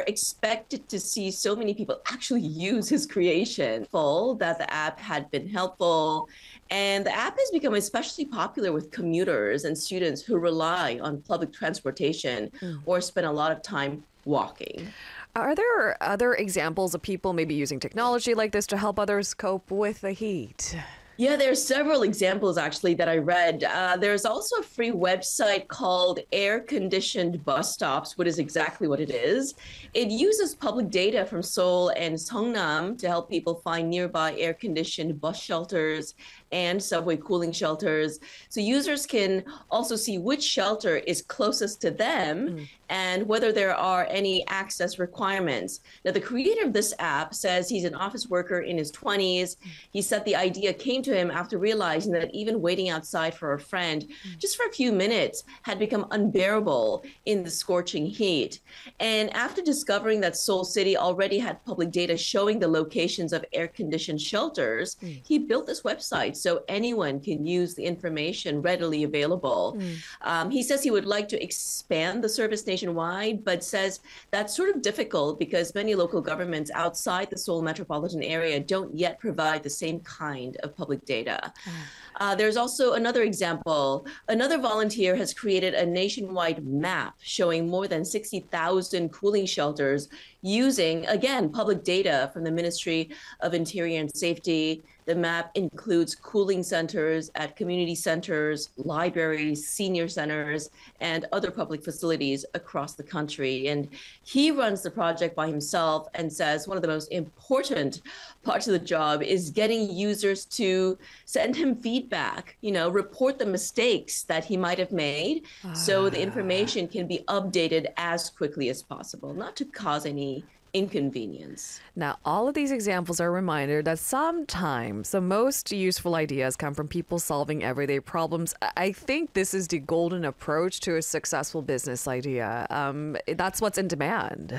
expected to see so many people actually use his creation. Full that the app had been helpful. And the app has become especially popular with commuters and students who rely on public transportation or spend a lot of time walking. Are there other examples of people maybe using technology like this to help others cope with the heat? Yeah, there are several examples actually that I read. There's also a free website called Air Conditioned Bus Stops, what is exactly what it is. It uses public data from Seoul and Seongnam to help people find nearby air conditioned bus shelters and subway cooling shelters. So users can also see which shelter is closest to them and whether there are any access requirements. Now, the creator of this app says he's an office worker in his 20s. He said the idea came to him after realizing that even waiting outside for a friend just for a few minutes had become unbearable in the scorching heat. And after discovering that Seoul City already had public data showing the locations of air-conditioned shelters, he built this website so anyone can use the information readily available. He says he would like to expand the service nationwide, but says that's sort of difficult because many local governments outside the Seoul metropolitan area don't yet provide the same kind of public data. There's also another example. Another volunteer has created a nationwide map showing more than 60,000 cooling shelters using, again, public data from the Ministry of Interior and Safety. The map includes cooling centers at community centers, libraries, senior centers, and other public facilities across the country. And he runs the project by himself and says one of the most important parts of the job is getting users to send him feedback, report the mistakes that he might have made so the information can be updated as quickly as possible, not to cause any inconvenience. Now, all of these examples are a reminder that sometimes the most useful ideas come from people solving everyday problems. I think this is the golden approach to a successful business idea. That's what's in demand.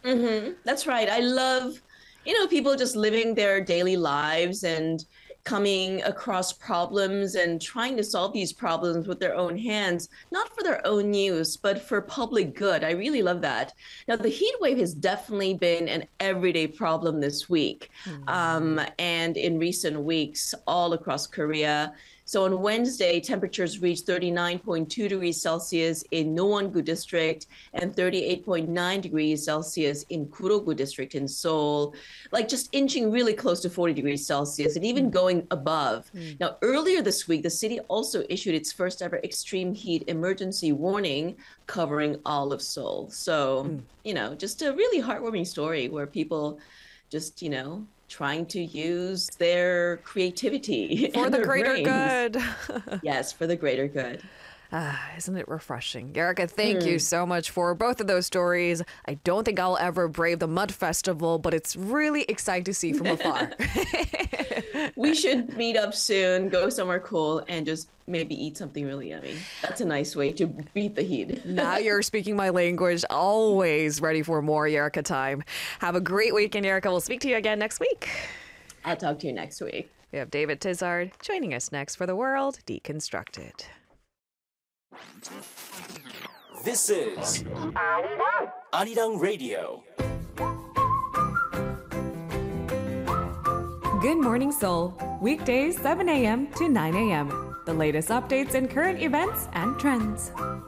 That's right. I love, people just living their daily lives and coming across problems and trying to solve these problems with their own hands, not for their own use, but for public good. I really love that. Now, the heat wave has definitely been an everyday problem this week and in recent weeks all across Korea. So on Wednesday, temperatures reached 39.2 degrees Celsius in Nowon-gu district and 38.9 degrees Celsius in Kurogu district in Seoul, like just inching really close to 40 degrees Celsius and even going above. Now, earlier this week, the city also issued its first ever extreme heat emergency warning covering all of Seoul. So, just a really heartwarming story where people just, trying to use their creativity for the greater brains. good. Yes, for the greater good. Isn't it refreshing? Erica, thank you so much for both of those stories. I don't think I'll ever brave the Mud Festival, but it's really exciting to see from afar. We should meet up soon, go somewhere cool, and just maybe eat something really yummy. That's a nice way to beat the heat. Now you're speaking my language. Always ready for more Erica time. Have a great weekend, Erica. We'll speak to you again next week. I'll talk to you next week. We have David Tizard joining us next for The World Deconstructed. This is Arirang Radio. Good Morning Seoul, weekdays 7 a.m. to 9 a.m. The latest updates and current events and trends.